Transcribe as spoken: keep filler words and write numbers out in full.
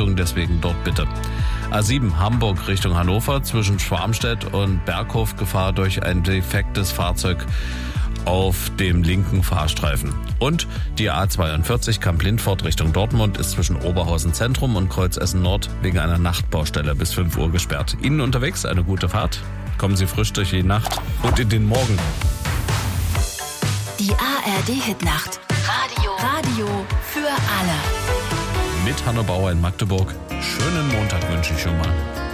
Richtung, deswegen dort bitte. A sieben Hamburg Richtung Hannover zwischen Schwarmstedt und Berghof Gefahr durch ein defektes Fahrzeug auf dem linken Fahrstreifen. Und die A zweiundvierzig Kamp-Lindfort Richtung Dortmund ist zwischen Oberhausen Zentrum und Kreuzessen Nord wegen einer Nachtbaustelle bis fünf Uhr gesperrt. Ihnen unterwegs eine gute Fahrt. Kommen Sie frisch durch die Nacht und in den Morgen. Die A R D-Hitnacht. Radio. Radio für alle. Mit Hanno Bauer in Magdeburg. Schönen Montag wünsche ich schon mal.